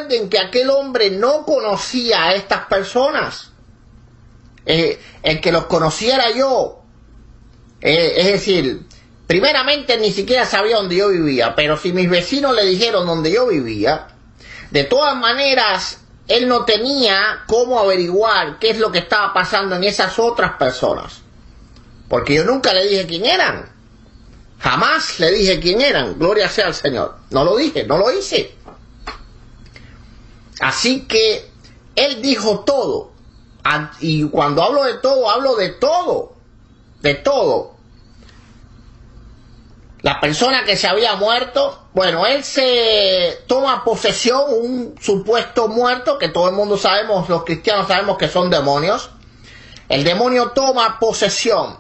recuerden que aquel hombre no conocía a estas personas. El que los conociera yo. Es decir, primeramente ni siquiera sabía dónde yo vivía, pero si mis vecinos le dijeron dónde yo vivía, de todas maneras, él no tenía cómo averiguar qué es lo que estaba pasando en esas otras personas. Porque yo nunca le dije quién eran. Jamás le dije quién eran. Gloria sea al Señor. No lo dije, no lo hice. Así que él dijo todo. Y cuando hablo de todo, hablo de todo. De todo. La persona que se había muerto, bueno, él se toma posesión, un supuesto muerto, que todo el mundo sabemos, los cristianos sabemos que son demonios. El demonio toma posesión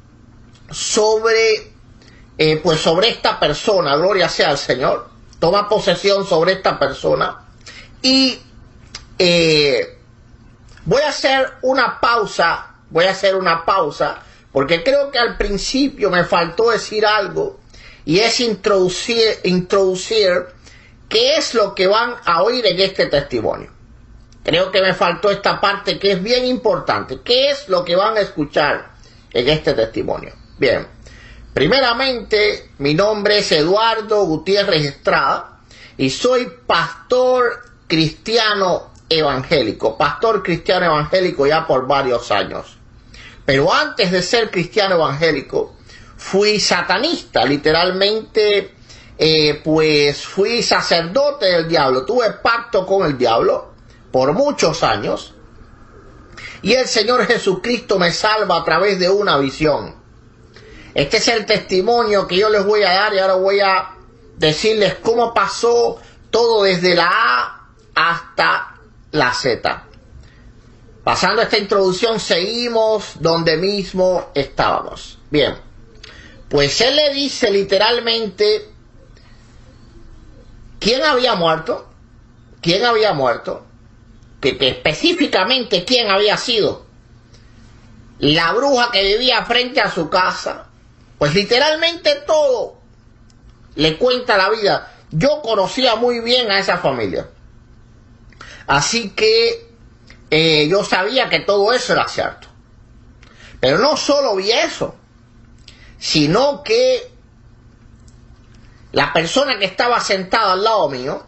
sobre esta persona, gloria sea al Señor. Toma posesión sobre esta persona. Y voy a hacer una pausa, porque creo que al principio me faltó decir algo. Y es introducir qué es lo que van a oír en este testimonio. Creo que me faltó esta parte que es bien importante. ¿Qué es lo que van a escuchar en este testimonio? Bien, primeramente, mi nombre es Eduardo Gutiérrez Estrada y soy pastor cristiano evangélico. Pastor cristiano evangélico ya por varios años. Pero antes de ser cristiano evangélico, fui satanista, literalmente, pues fui sacerdote del diablo, tuve pacto con el diablo por muchos años, y el Señor Jesucristo me salva a través de una visión. Este es el testimonio que yo les voy a dar, y ahora voy a decirles cómo pasó todo desde la A hasta la Z. Pasando esta introducción, seguimos donde mismo estábamos. Bien. Pues él le dice literalmente quién había muerto, que específicamente quién había sido. La bruja que vivía frente a su casa, pues literalmente todo le cuenta la vida. Yo conocía muy bien a esa familia. Así que yo sabía que todo eso era cierto. Pero no solo vi eso, sino que la persona que estaba sentada al lado mío,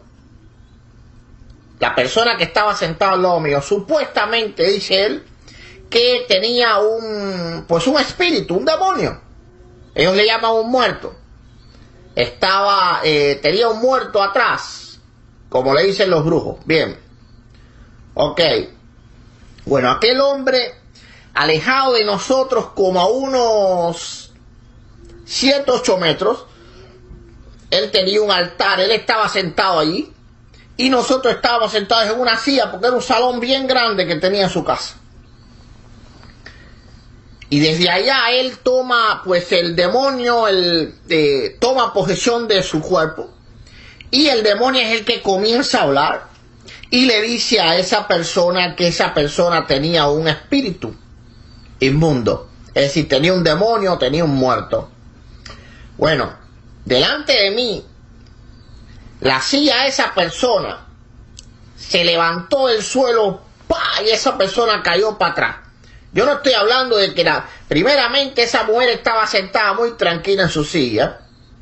supuestamente, dice él, que tenía un espíritu, un demonio. Ellos le llaman un muerto. Tenía un muerto atrás, como le dicen los brujos. Bien. Ok. Bueno, aquel hombre, alejado de nosotros como a unos 7, 8 metros, él tenía un altar, él estaba sentado allí, y nosotros estábamos sentados en una silla, porque era un salón bien grande que tenía en su casa. Y desde allá él toma, pues el demonio, toma posesión de su cuerpo, y el demonio es el que comienza a hablar, y le dice a esa persona que esa persona tenía un espíritu inmundo, es decir, tenía un demonio, tenía un muerto. Bueno, delante de mí, la silla de esa persona se levantó del suelo, ¡pah!, y esa persona cayó para atrás. Yo no estoy hablando de que primeramente esa mujer estaba sentada muy tranquila en su silla,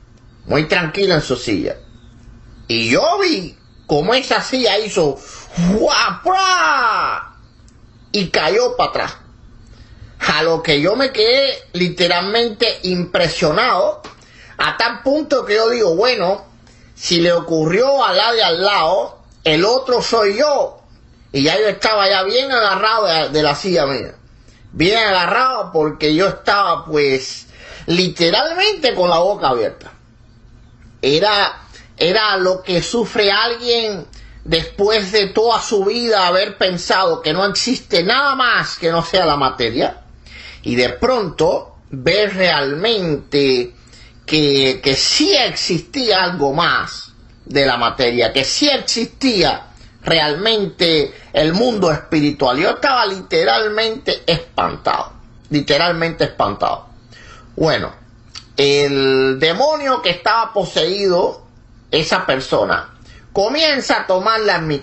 y yo vi cómo esa silla hizo ¡guapra!, y cayó para atrás. A lo que yo me quedé literalmente impresionado, a tal punto que yo digo, bueno, si le ocurrió a la de al lado, el otro soy yo. Y ya yo estaba ya bien agarrado de la silla mía. Bien agarrado porque yo estaba pues literalmente con la boca abierta. Era lo que sufre alguien después de toda su vida haber pensado que no existe nada más que no sea la materia. Y de pronto ver realmente que sí existía algo más de la materia, que sí existía realmente el mundo espiritual. Yo estaba literalmente espantado. Bueno, el demonio que estaba poseído, esa persona, comienza a tomar